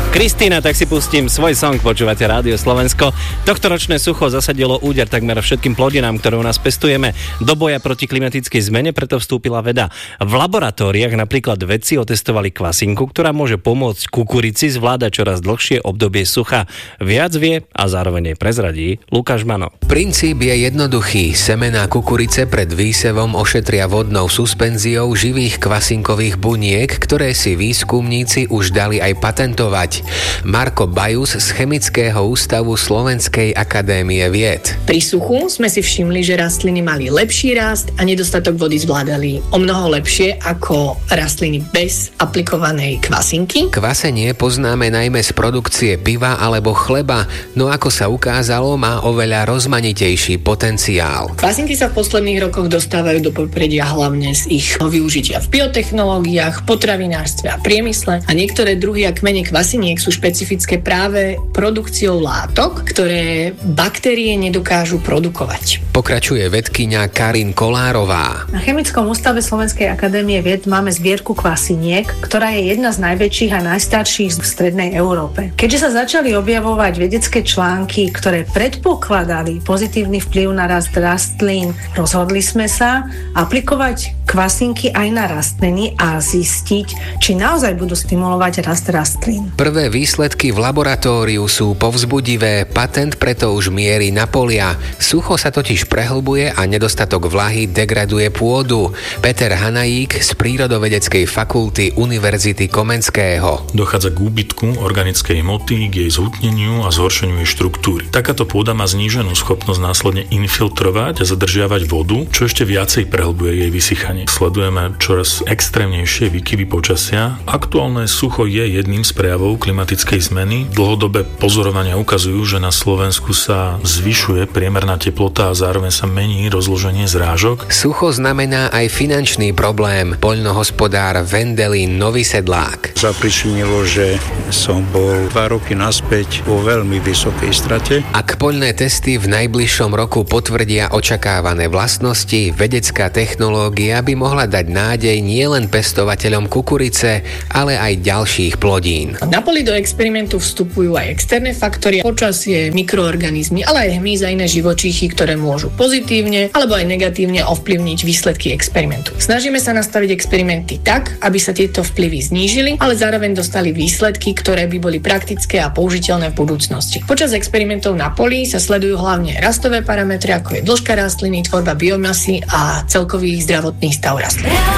Kristína, tak si pustím svoj song, počúvate Rádio Slovensko. Tohtoročné sucho zasadilo úder takmer všetkým plodinám, ktoré u nás pestujeme. Do boja proti klimatickej zmene preto vstúpila veda. V laboratóriách napríklad vedci otestovali kvasinku, ktorá môže pomôcť kukurici zvládať čoraz dlhšie obdobie sucha. Viac vie a zároveň jej prezradí Lukáš Mano. Princíp je jednoduchý. Semená kukurice pred výsevom ošetria vodnou suspenziou živých kvasinkových buniek, ktoré si výskumníci už dali aj patentovať. Marko Bajus z Chemického ústavu Slovenskej akadémie vied. Pri suchu sme si všimli, že rastliny mali lepší rast a nedostatok vody zvládali o mnoho lepšie ako rastliny bez aplikovanej kvasinky. Kvasenie poznáme najmä z produkcie piva alebo chleba, no ako sa ukázalo, má oveľa rozmanitejší potenciál. Kvasinky sa v posledných rokoch dostávajú do popredia hlavne z ich využitia v biotechnológiách, potravinárstve a priemysle a niektoré druhy a kmene kvasiniek sú špecifické práve produkciou látok, ktoré baktérie nedokážu produkovať. Pokračuje vedkyňa Karin Kolárová. Na Chemickom ústave Slovenskej akadémie vied máme zbierku kvasiniek, ktorá je jedna z najväčších a najstarších v strednej Európe. Keďže sa začali objavovať vedecké články, ktoré predpokladali pozitívny vplyv na rast rastlín, rozhodli sme sa aplikovať kvasinky aj na rastliny a zistiť, či naozaj budú stimulovať rast rastlín. Prvé výsledky v laboratóriu sú povzbudivé, patent preto už mierí na polia. Sucho sa totiž prehlbuje a nedostatok vlahy degraduje pôdu. Peter Hanajík z Prírodovedeckej fakulty Univerzity Komenského. Dochádza k úbytku organickej hmoty, k jej zhutneniu a zhoršeniu jej štruktúry. Takáto pôda má zníženú schopnosť následne infiltrovať a zadržiavať vodu, čo ešte viacej prehlbuje jej vysychanie. Sledujeme čoraz extrémnejšie výkyvy počasia. Aktuálne sucho je jedným z prejavov klimatickej zmeny. Dlhodobé pozorovania ukazujú, že na Slovensku sa zvyšuje priemerná teplota a zároveň sa mení rozloženie zrážok. Sucho znamená aj finančný problém. Poľnohospodár Vendelín Novysedlák. Zapričinilo, že som bol 2 roky naspäť vo veľmi vysokej strate. Ak poľné testy v najbližšom roku potvrdia očakávané vlastnosti, vedecká technológia by mohla dať nádej nielen pestovateľom kukurice, ale aj ďalších plodín. Na poli do experimentu vstupujú aj externé faktory, počasie, mikroorganizmy, ale aj hmyz a iné živočíchy, ktoré môžu pozitívne alebo aj negatívne ovplyvniť výsledky experimentu. Snažíme sa nastaviť experimenty tak, aby sa tieto vplyvy znížili, ale zároveň dostali výsledky, ktoré by boli praktické a použiteľné v budúcnosti. Počas experimentov na poli sa sledujú hlavne rastové parametre, ako je dĺžka rastliny, tvorba biomasy a celkový zdravotný stav rastlín.